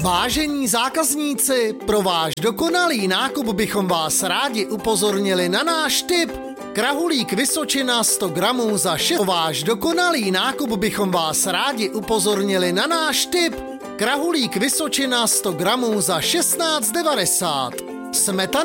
Vážení zákazníci, pro váš dokonalý nákup bychom vás rádi upozornili na náš tip. Krahulík Vysočina 100 gramů za 6. Váš dokonalý nákup bychom vás rádi upozornili na náš tip. Krahulík Vysočina 100 gramů za 16,90. Smetana